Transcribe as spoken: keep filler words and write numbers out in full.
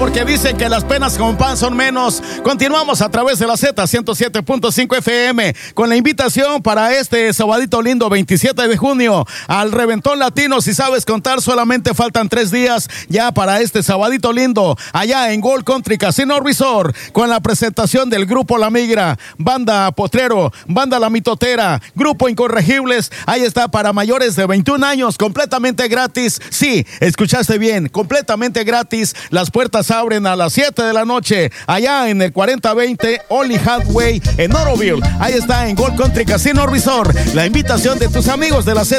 Porque dicen que las penas con pan son menos. Continuamos a través de la Z ciento siete punto cinco F M con la invitación para este sabadito lindo veintisiete de junio al Reventón Latino. Si sabes contar, solamente faltan tres días ya para este sabadito lindo allá en Gold Country Casino Resort, con la presentación del Grupo La Migra, Banda Potrero, Banda La Mitotera, Grupo Incorregibles. Ahí está, para mayores de veintiún años, completamente gratis. Sí, escuchaste bien, completamente gratis. Las puertas abren a las siete de la noche allá en el cuarenta veinte Only Highway en Oroville. Ahí está, en Gold Country Casino Resort. La invitación de tus amigos de la Z